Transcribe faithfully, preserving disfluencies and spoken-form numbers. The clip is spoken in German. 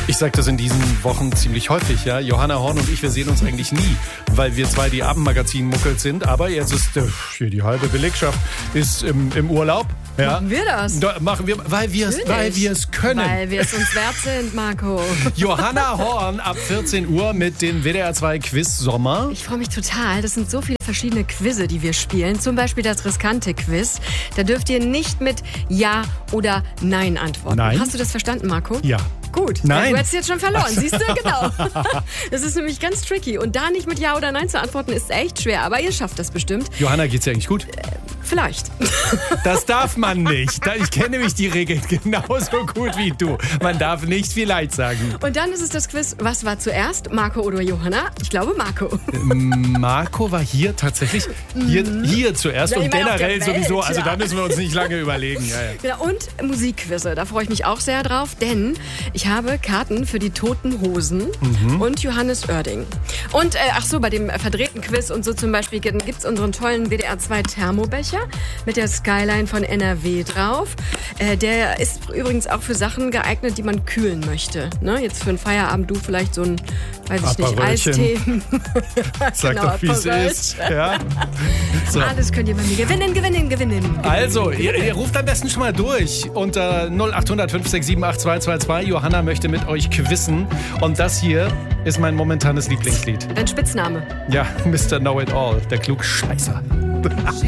Ich sage das in diesen Wochen ziemlich häufig, ja. Johanna Horn und ich, wir sehen uns eigentlich nie, weil wir zwei die Abendmagazin-Muckels sind. Aber jetzt ist äh, hier die halbe Belegschaft ist im, im Urlaub. Ja. Machen wir das? Da machen wir, weil wir es weil wir es können. Weil wir es uns wert sind, Marco. Johanna Horn ab vierzehn Uhr mit dem W D R zwei Quiz Sommer. Ich freue mich total. Das sind so viele verschiedene Quizze, die wir spielen. Zum Beispiel das riskante Quiz. Da dürft ihr nicht mit Ja oder Nein antworten. Nein. Hast du das verstanden, Marco? Ja. Gut, Nein. Du hättest jetzt schon verloren, siehst du? Genau. Das ist nämlich ganz tricky. Und da nicht mit Ja oder Nein zu antworten, ist echt schwer. Aber ihr schafft das bestimmt. Johanna, geht's dir eigentlich gut? Äh, vielleicht. Das darf man nicht. Ich kenne nämlich die Regeln genauso gut wie du. Man darf nicht vielleicht sagen. Und dann ist es das Quiz, was war zuerst, Marco oder Johanna? Ich glaube Marco. Marco war hier tatsächlich hier, hier zuerst Ja, und ich meine, auf generell der Welt, sowieso. Also ja. da müssen wir uns nicht lange überlegen. Ja, ja. Genau, und Musikquizze, da freue ich mich auch sehr drauf, denn ich habe Karten für die Toten Hosen Mhm. und Johannes Oerding. Und äh, ach so, bei dem verdrehten Quiz und so zum Beispiel gibt es unseren tollen W D R zwei Thermobecher mit der Skyline von N R W drauf. Äh, der ist übrigens auch für Sachen geeignet, die man kühlen möchte. Ne? Jetzt für einen Feierabend, du vielleicht so ein, weiß ich nicht, Aperölchen. Eistee. Sag Genau, doch, wie es Aperol. ist. Ja. So. Alles könnt ihr bei mir gewinnen, gewinnen, gewinnen. Also, ihr, ihr ruft am besten schon mal durch unter null acht hundert fünf sechs sieben acht zwei zwei zwei. Johanna möchte mit euch quizzen. Und das hier ist mein momentanes Lieblingslied. Dein Spitzname. Ja, Mister Know-It-All, der Klugscheißer.